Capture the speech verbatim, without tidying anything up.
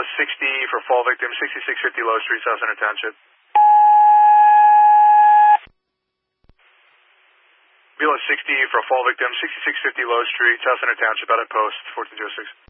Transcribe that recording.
sixty for fall victim, sixty-six fifty Low Street, South Center Township. Bela sixty for fall victim, sixty-six fifty Low Street, South Center Township, out at post, fourteen oh six.